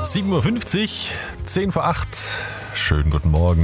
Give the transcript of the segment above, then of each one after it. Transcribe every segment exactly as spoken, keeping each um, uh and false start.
sieben Uhr fünfzig, zehn vor acht. Schönen guten Morgen.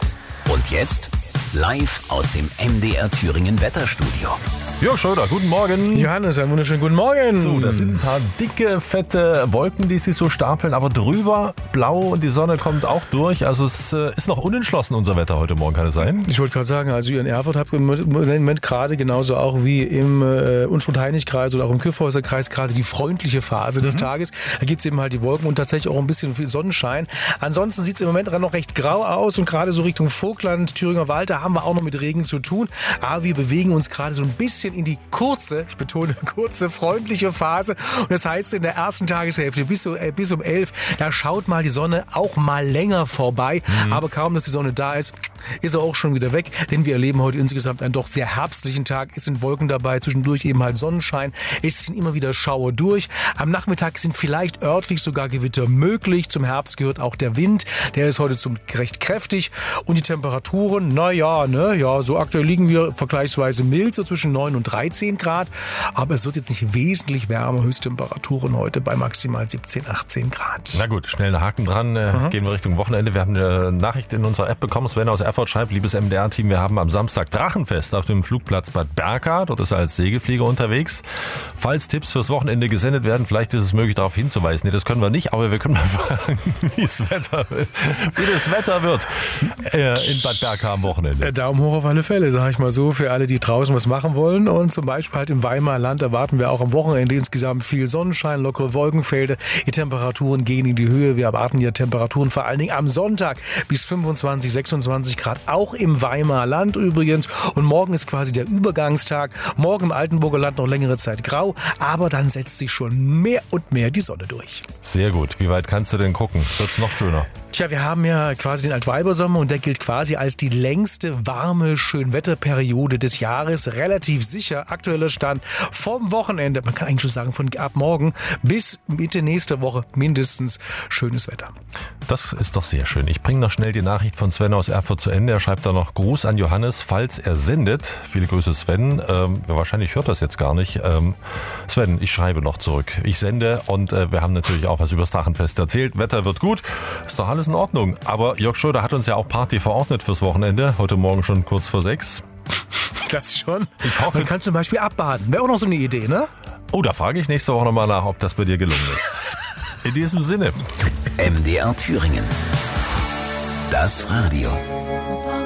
Und jetzt live aus dem M D R Thüringen Wetterstudio. Jörg Schröder, guten Morgen. Johannes, einen wunderschönen guten Morgen. So, das sind ein paar dicke, fette Wolken, die sich so stapeln, aber drüber blau und die Sonne kommt auch durch. Also es äh, ist noch unentschlossen, unser Wetter heute Morgen, kann es sein? Ich wollte gerade sagen, also ihr in Erfurt habt im Moment gerade genauso auch wie im äh, Unstrut-Heinig-Kreis oder auch im Kyffhäuser-Kreis gerade die freundliche Phase des mhm. Tages. Da gibt es eben halt die Wolken und tatsächlich auch ein bisschen viel Sonnenschein. Ansonsten sieht es im Moment noch recht grau aus und gerade so Richtung Vogtland, Thüringer Wald, da haben wir auch noch mit Regen zu tun. Aber wir bewegen uns gerade so ein bisschen in die kurze, ich betone kurze, freundliche Phase. Und das heißt, in der ersten Tageshälfte bis, äh, bis um elf, da schaut mal die Sonne auch mal länger vorbei. Mhm. Aber kaum, dass die Sonne da ist, ist er auch schon wieder weg. Denn wir erleben heute insgesamt einen doch sehr herbstlichen Tag. Es sind Wolken dabei, zwischendurch eben halt Sonnenschein. Es sind immer wieder Schauer durch. Am Nachmittag sind vielleicht örtlich sogar Gewitter möglich. Zum Herbst gehört auch der Wind. Der ist heute zum recht kräftig. Und die Temperaturen, naja, ne, ja, so aktuell liegen wir vergleichsweise mild, so zwischen neun und dreizehn Grad. Aber es wird jetzt nicht wesentlich wärmer. Höchsttemperaturen heute bei maximal siebzehn, achtzehn Grad. Na gut, schnell einen Haken dran. Mhm. Gehen wir Richtung Wochenende. Wir haben eine Nachricht in unserer App bekommen. Sven aus Erfurt schreibt, liebes M D R-Team, wir haben am Samstag Drachenfest auf dem Flugplatz Bad Berka. Dort ist er als Segelflieger unterwegs. Falls Tipps fürs Wochenende gesendet werden, vielleicht ist es möglich, darauf hinzuweisen. Nee, das können wir nicht, aber wir können mal fragen, wie das Wetter, wie das Wetter wird äh, in Bad Berka am Wochenende. Daumen hoch auf alle Fälle, sage ich mal so, für alle, die draußen was machen wollen. Und zum Beispiel halt im Weimarer Land erwarten wir auch am Wochenende insgesamt viel Sonnenschein, lockere Wolkenfelder. Die Temperaturen gehen in die Höhe. Wir erwarten ja Temperaturen vor allen Dingen am Sonntag bis fünfundzwanzig, sechsundzwanzig Grad, auch im Weimarer Land übrigens. Und morgen ist quasi der Übergangstag. Morgen im Altenburger Land noch längere Zeit grau, aber dann setzt sich schon mehr und mehr die Sonne durch. Sehr gut. Wie weit kannst du denn gucken? Wird's noch schöner? Tja, wir haben ja quasi den Altweibersommer und der gilt quasi als die längste warme Schönwetterperiode des Jahres. Relativ sicher, aktueller Stand vom Wochenende, man kann eigentlich schon sagen von ab morgen bis Mitte nächster Woche mindestens schönes Wetter. Das ist doch sehr schön. Ich bringe noch schnell die Nachricht von Sven aus Erfurt zu Ende. Er schreibt da noch Gruß an Johannes, falls er sendet. Viele Grüße Sven. Ähm, wahrscheinlich hört das jetzt gar nicht. Ähm, Sven, ich schreibe noch zurück. Ich sende und äh, wir haben natürlich auch was über das Drachenfest erzählt. Wetter wird gut. Ist doch alles in Ordnung. Aber Jörg Schröder hat uns ja auch Party verordnet fürs Wochenende. Heute Morgen schon kurz vor sechs. Das schon. Ich hoffe, man kann zum Beispiel abbaden. Wäre auch noch so eine Idee, ne? Oh, da frage ich nächste Woche nochmal nach, ob das bei dir gelungen ist. In diesem Sinne. M D R Thüringen. Das Radio.